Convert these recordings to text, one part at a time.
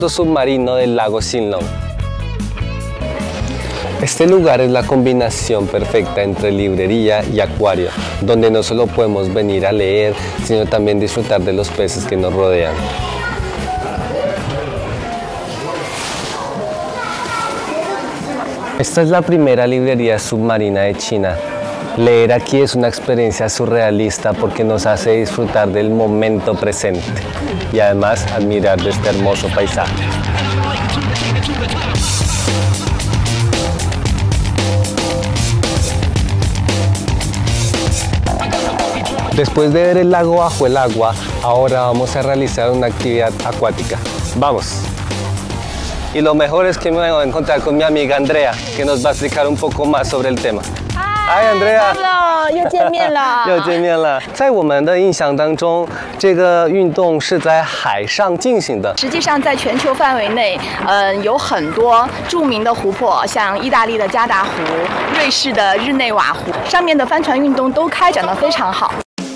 Submarino del lago Sinlong. Este lugar es la combinación perfecta entre librería y acuario, donde no solo podemos venir a leer, sino también disfrutar de los peces que nos rodean. Esta es la primera librería submarina de China. Leer aquí es una experiencia surrealista porque nos hace disfrutar del momento presente y además admirar de este hermoso paisaje. Después de ver el lago bajo el agua, ahora vamos a realizar una actividad acuática. ¡Vamos! Y lo mejor es que me voy a encontrar con mi amiga Andrea, que nos va a explicar un poco más sobre el tema. Hi, Andrea. Hello， 又见面了。 又见面了。在我们的印象当中，这个运动是在海上进行的。 实际上，在全球范围内，有很多著名的湖泊，像意大利的加达湖、瑞士的日内瓦湖，上面的帆船运动都开展得非常好。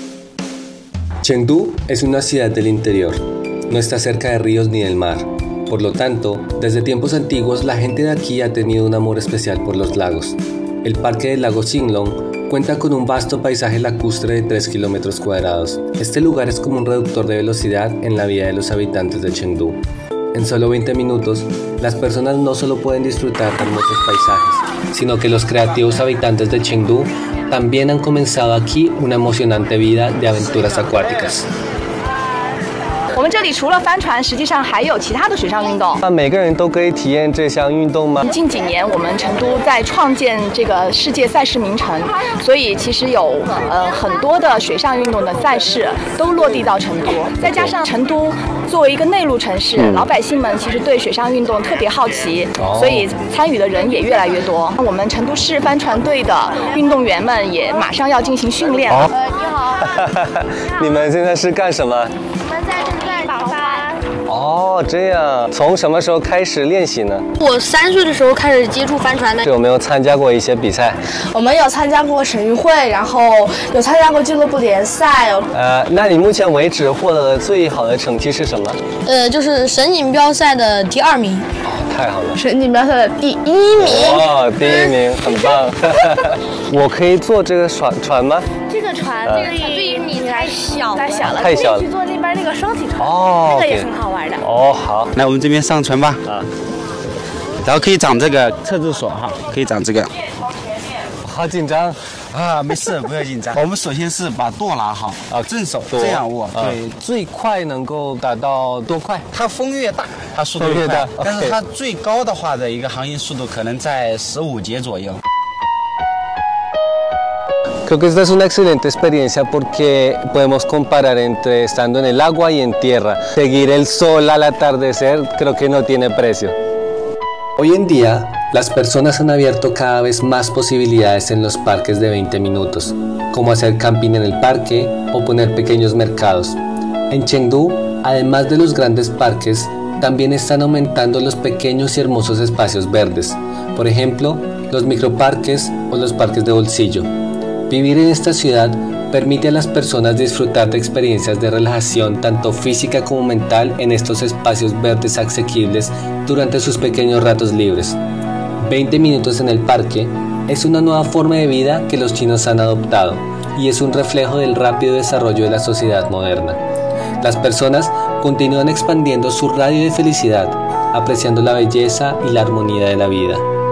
Chengdu es una ciudad del interior. No está cerca de ríos ni del mar. Por lo tanto, desde tiempos antiguos la gente de aquí ha tenido un amor especial por los lagos. El parque del lago Sinlong cuenta con un vasto paisaje lacustre de 3 kilómetros cuadrados. Este lugar es como un reductor de velocidad en la vida de los habitantes de Chengdu. En solo 20 minutos, las personas no solo pueden disfrutar de hermosos paisajes, sino que los creativos habitantes de Chengdu también han comenzado aquí una emocionante vida de aventuras acuáticas. 我们这里除了帆船，实际上还有其他的水上运动。 那每个人都可以体验这项运动吗？ 近几年，我们成都在创建这个世界赛事名城，所以其实有很多的水上运动的赛事都落地到成都。再加上成都作为一个内陆城市，老百姓们其实对水上运动特别好奇，所以参与的人也越来越多。我们成都市帆船队的运动员们也马上要进行训练了。 你好。 你们现在是干什么？ 我们在正在跑帆。 哦，这样，从什么时候开始练习呢？ 我3岁的时候开始接触帆船的。 有没有参加过一些比赛？ 我们有参加过省运会，然后有参加过俱乐部联赛。 那你目前为止获得的最好的成绩是什么？ 就是省锦标赛的第2名。 太好了！ 省锦标赛的第1名。 哇，第1名，很棒！我可以坐这个船吗？ 这个船，这个对你太小了， 太小了。 去坐那边那个双体船， 哦， 那个也很好玩的。 哦，好， 来我们这边上船吧。啊，然后可以长这个测字锁哈，可以长这个。 好紧张啊，没事，不要紧张。我们首先是把舵拿好，正手这样握。 对，最快能够达到多快？ 它风越大，它速度越快。但是它最高的话的一个航行速度可能在15节左右。 Creo que esta es una excelente experiencia porque podemos comparar entre estando en el agua y en tierra. Seguir el sol al atardecer creo que no tiene precio. Hoy en día, las personas han abierto cada vez más posibilidades en los parques de 20 minutos, como hacer camping en el parque o poner pequeños mercados. En Chengdu, además de los grandes parques, también están aumentando los pequeños y hermosos espacios verdes, por ejemplo, los microparques o los parques de bolsillo. Vivir en esta ciudad permite a las personas disfrutar de experiencias de relajación tanto física como mental en estos espacios verdes asequibles durante sus pequeños ratos libres. 20 minutos en el parque es una nueva forma de vida que los chinos han adoptado y es un reflejo del rápido desarrollo de la sociedad moderna. Las personas continúan expandiendo su radio de felicidad, apreciando la belleza y la armonía de la vida.